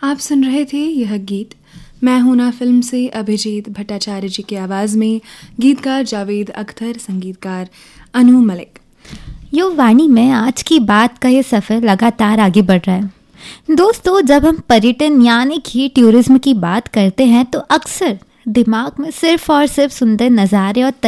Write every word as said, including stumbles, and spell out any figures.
आप सुन रहे थे यह गीत मैं हूं ना फिल्म से अभिजीत भट्टाचार्य जी की आवाज़ में, गीतकार जावेद अख्तर, संगीतकार अनु मलिक। यो वाणी में आज की बात का ये सफ़र लगातार आगे बढ़ रहा है। दोस्तों, जब हम पर्यटन यानी कि टूरिज्म की बात करते हैं तो अक्सर दिमाग में सिर्फ और सिर्फ सुंदर नज़ारे और